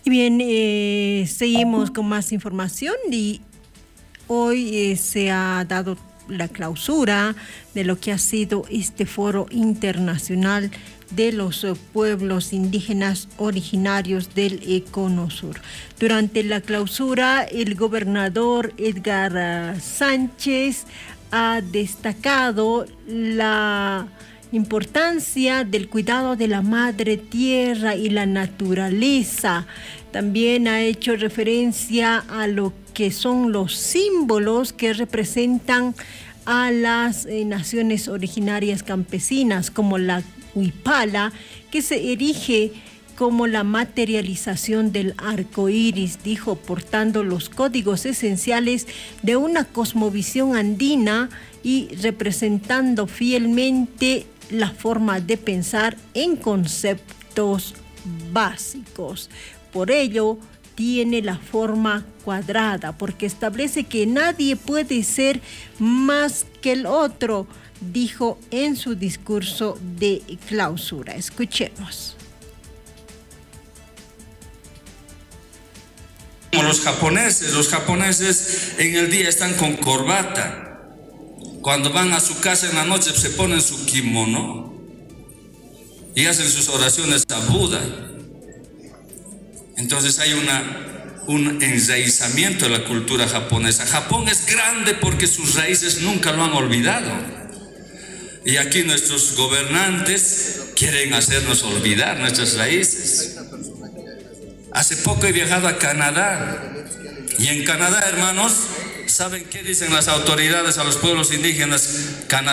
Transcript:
Y bien, seguimos con más información y hoy se ha dado la clausura de lo que ha sido este foro internacional de los pueblos indígenas originarios del Cono Sur. Durante la clausura, el gobernador Edgar Sánchez ha destacado la importancia del cuidado de la madre tierra y la naturaleza. También ha hecho referencia a lo que son los símbolos que representan a las naciones originarias campesinas, como la huipala, que se erige como la materialización del arco iris, dijo, portando los códigos esenciales de una cosmovisión andina y representando fielmente la forma de pensar en conceptos básicos. Por ello, tiene la forma cuadrada, porque establece que nadie puede ser más que el otro, dijo en su discurso de clausura. Escuchemos. Como los japoneses en el día están con corbata. Cuando van a su casa en la noche se ponen su kimono y hacen sus oraciones a Buda. Entonces hay un enraizamiento de la cultura japonesa. Japón es grande porque sus raíces nunca lo han olvidado. Y aquí nuestros gobernantes quieren hacernos olvidar nuestras raíces. Hace poco he viajado a Canadá. Y en Canadá, hermanos, ¿saben qué dicen las autoridades a los pueblos indígenas canadienses?